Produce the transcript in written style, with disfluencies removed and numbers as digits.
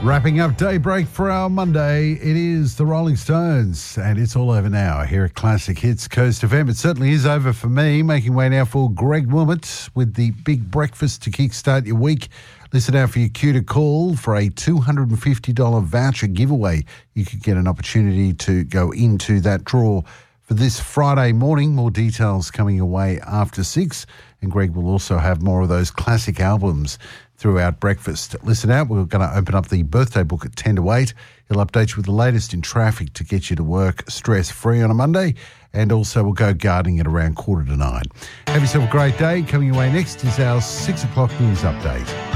Wrapping up Daybreak for our Monday, it is the Rolling Stones, and it's all over now here at Classic Hits Coast FM. It certainly is over for me, making way now for Greg Wilmot with the big breakfast to kickstart your week. Listen out for your cue to call for a $250 voucher giveaway. You could get an opportunity to go into that draw for this Friday morning. More details coming your way after 6, and Greg will also have more of those classic albums throughout breakfast. Listen out, we're going to open up the birthday book at 10 to 8. He'll update you with the latest in traffic to get you to work stress-free on a Monday, and also we'll go gardening at around 8:45. Have yourself a great day. Coming your way next is our 6 o'clock news update.